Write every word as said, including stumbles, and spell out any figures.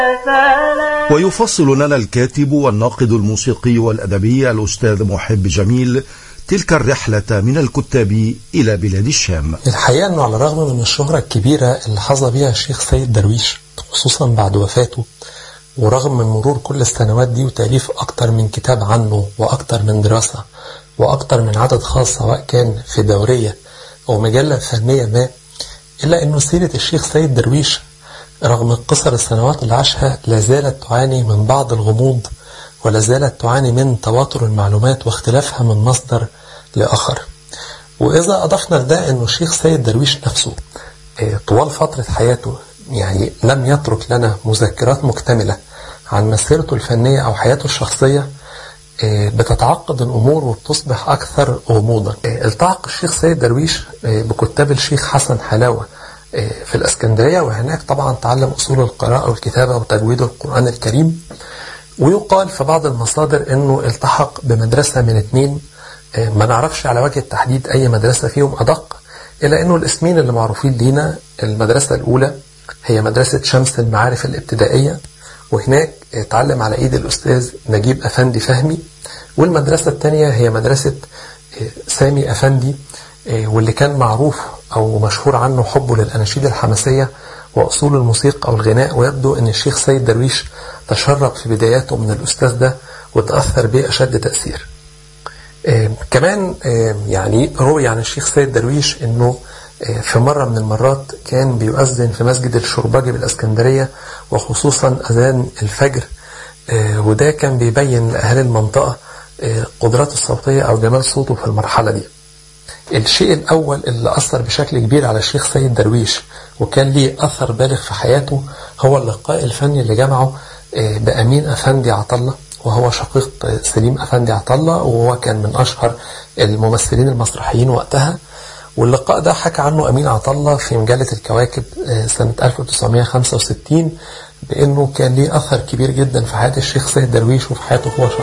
ويفصل لنا الكاتب والناقد الموسيقي والأدبي الأستاذ محب جميل تلك الرحلة من الكتاب إلى بلاد الشام. الحقيقة أنه على الرغم من الشهرة الكبيرة اللي حظى بها الشيخ سيد درويش خصوصا بعد وفاته، ورغم من مرور كل السنوات دي وتأليف أكتر من كتاب عنه وأكتر من دراسة وأكتر من عدد خاص سواء كان في دورية أو مجلة فنية ما، إلا أنه سيرة الشيخ سيد درويش رغم قصر السنوات اللي عاشها لازالت تعاني من بعض الغموض، ولا زالت تعاني من تواتر المعلومات واختلافها من مصدر لآخر. وإذا أضفنا لده أنه الشيخ سيد درويش نفسه طوال فترة حياته يعني لم يترك لنا مذكرات مكتملة عن مسيرته الفنية أو حياته الشخصية، بتتعقد الأمور وبتصبح أكثر غموضا. التحق الشيخ سيد درويش بكتاب الشيخ حسن حلاوة في الإسكندرية، وهناك طبعا تعلم أصول القراءة والكتابة وتجويد القرآن الكريم. ويقال في بعض المصادر أنه التحق بمدرسة من اثنين، ما نعرفش على وجه التحديد أي مدرسة فيهم أدق، إلا أنه الاسمين اللي معروفين لينا المدرسة الأولى هي مدرسة شمس المعارف الابتدائية، وهناك تعلم على إيد الأستاذ نجيب أفندي فهمي. والمدرسة الثانية هي مدرسة سامي أفندي، واللي كان معروف أو مشهور عنه حبه للأناشيد الحماسية وأصول الموسيقى أو الغناء. ويبدو أن الشيخ سيد درويش تشرب في بداياته من الأستاذ ده وتأثر به أشد تأثير. آه كمان آه يعني روي عن الشيخ سيد درويش أنه آه في مرة من المرات كان بيؤذن في مسجد الشرباجي بالإسكندرية، وخصوصا أذان الفجر، آه وده كان بيبين لأهالي المنطقة آه قدراته الصوتية أو جمال صوته في المرحلة دي. الشيء الأول اللي أثر بشكل كبير على الشيخ سيد درويش وكان ليه أثر بالغ في حياته هو اللقاء الفني اللي جمعه بأمين أفندي عطلة، وهو شقيق سليم أفندي عطلة، وهو كان من أشهر الممثلين المسرحيين وقتها. واللقاء ده حكى عنه أمين عطلة في مجلة الكواكب سنة ألف وتسعمائة وخمسة وستين بأنه كان ليه أثر كبير جدا في حياة الشيخ سيد درويش وفي حياته هو شخصيا.